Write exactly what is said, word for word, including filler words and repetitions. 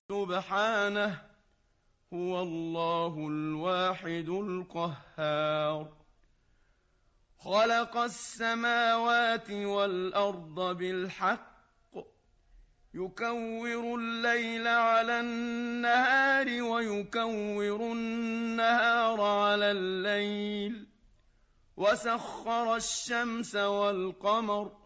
سبحانه هو الله الواحد القهار. خلق السماوات والأرض بالحق يكور الليل على النهار ويكور النهار على الليل وسخر الشمس والقمر